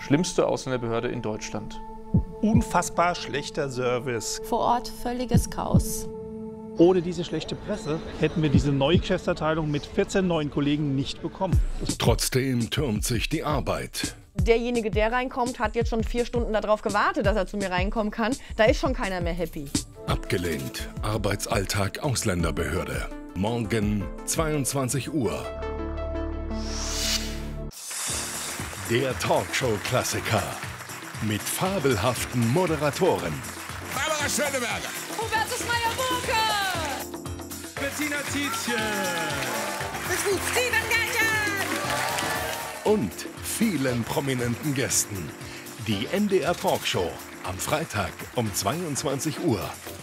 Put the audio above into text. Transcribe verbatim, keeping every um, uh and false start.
schlimmste Ausländerbehörde in Deutschland. Unfassbar schlechter Service. Vor Ort völliges Chaos. Ohne diese schlechte Presse hätten wir diese neue Geschäftsabteilung mit vierzehn neuen Kollegen nicht bekommen. Trotzdem türmt sich die Arbeit. Derjenige, der reinkommt, hat jetzt schon vier Stunden darauf gewartet, dass er zu mir reinkommen kann. Da ist schon keiner mehr happy. Abgelehnt. Arbeitsalltag Ausländerbehörde. Morgen zweiundzwanzig Uhr. Der Talkshow-Klassiker. Mit fabelhaften Moderatoren. Barbara Schöneberger. Hubertus Meyer-Burke. Bettina Tietjen. Steven Gärtchen. Und vielen prominenten Gästen. Die N D R Talkshow am Freitag um zweiundzwanzig Uhr.